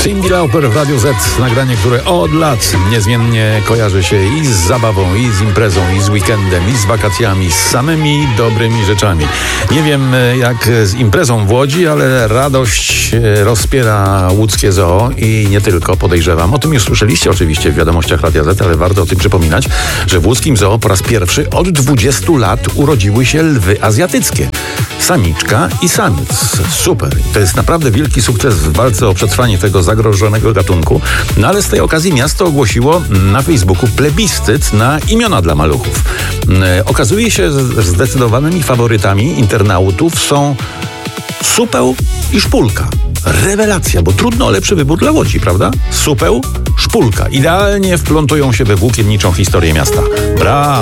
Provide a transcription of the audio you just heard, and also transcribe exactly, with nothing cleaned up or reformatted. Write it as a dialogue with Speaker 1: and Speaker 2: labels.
Speaker 1: Cyndi Lauper w Radiu Z. Nagranie, które od lat niezmiennie kojarzy się i z zabawą, i z imprezą, i z weekendem, i z wakacjami, z samymi dobrymi rzeczami. Nie wiem jak z imprezą w Łodzi, ale radość rozpiera łódzkie zoo i nie tylko, podejrzewam. O tym już słyszeliście oczywiście w wiadomościach Radia Z, ale warto o tym przypominać, że w łódzkim zoo po raz pierwszy od dwudziestu lat urodziły się lwy azjatyckie. Samiczka i samiec. Super. To jest naprawdę wielki sukces w walce o przetrwanie tego zagrożonego gatunku. No ale z tej okazji miasto ogłosiło na Facebooku plebiscyt na imiona dla maluchów. Okazuje się, że zdecydowanymi faworytami internautów są Supeł i Szpulka. Rewelacja, bo trudno o lepszy wybór dla Łodzi, prawda? Supeł, Szpulka. Idealnie wplątują się we włókienniczą historię miasta. Brawo!